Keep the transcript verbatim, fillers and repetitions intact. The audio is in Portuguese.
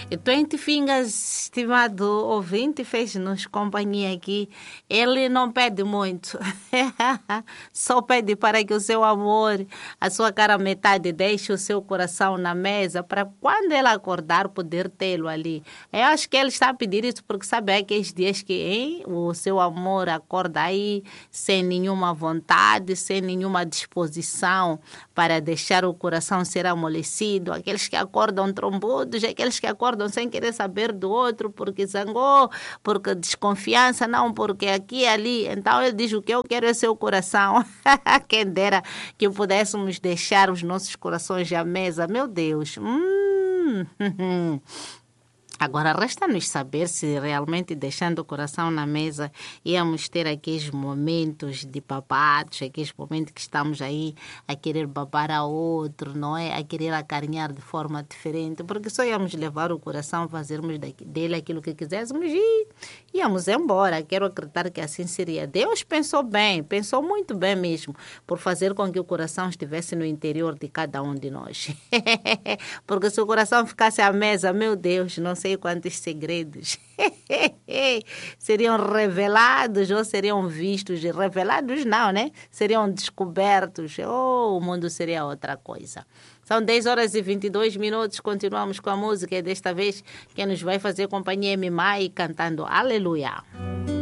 Twenty Fingers, estimado ouvinte, fez-nos companhia aqui. Ele não pede muito, só pede para que o seu amor, a sua cara metade, deixe o seu coração na mesa para quando ele acordar poder tê-lo ali. Eu acho que ele está a pedir isso porque sabe aqueles dias que hein, o seu amor acorda aí sem nenhuma vontade, sem nenhuma disposição para deixar o coração ser amolecido. Aqueles que acordam trombudos, aqueles que acordam sem querer saber do outro, porque zangou, porque desconfiança, não, porque aqui e ali. Então ele diz: o que eu quero é seu coração. Quem dera que pudéssemos deixar os nossos corações à mesa. Meu Deus. Hum. Agora, resta-nos saber se realmente, deixando o coração na mesa, íamos ter aqueles momentos de babados, aqueles momentos que estamos aí a querer babar a outro, não é? A querer acarinhar de forma diferente, porque só íamos levar o coração, fazermos dele aquilo que quiséssemos e íamos embora. Quero acreditar que assim seria. Deus pensou bem, pensou muito bem mesmo, por fazer com que o coração estivesse no interior de cada um de nós. Porque se o coração ficasse à mesa, meu Deus, não sei quantos segredos seriam revelados ou seriam vistos. Revelados não, né? Seriam descobertos. Oh, o mundo seria outra coisa. São dez horas e vinte e dois minutos. Continuamos com a música. E desta vez quem nos vai fazer companhia é Mimai cantando Aleluia.